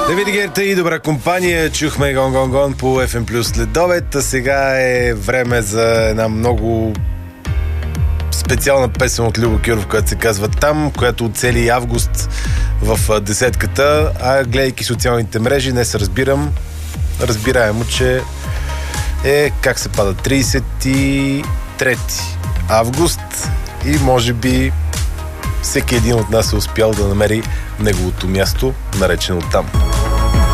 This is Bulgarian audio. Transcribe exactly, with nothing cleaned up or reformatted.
Давид Герта и добра компания. Чухме Гон Гон Гон по Еф Ем Плюс следобед. А сега е време за една много специална песен от Любо Киров, която се казва Там, която оцели август в десетката. А гледайки социалните мрежи, днес разбирам разбираемо, че е как се пада тридесет и трети август и може би всеки един от нас е успял да намери неговото място, наречено Там.